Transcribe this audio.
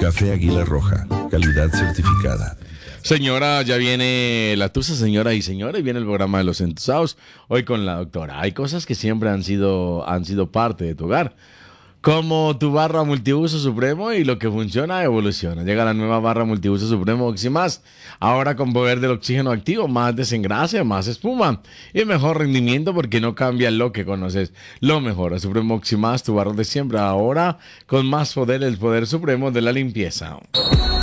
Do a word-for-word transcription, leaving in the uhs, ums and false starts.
Café Águila Roja, calidad certificada. Señora, ya viene la tusa, señora y señora, y viene el programa de los entusados. Hoy con la doctora. Hay cosas que siempre han sido, han sido parte de tu hogar, como tu barra multiuso supremo, y lo que funciona evoluciona. Llega la nueva barra multiuso supremo Oximás, ahora con poder del oxígeno activo, más desengrase, más espuma y mejor rendimiento, porque no cambia lo que conoces. Lo mejor, Supremo Oximás, tu barra de siempre, ahora con más poder, el poder supremo de la limpieza.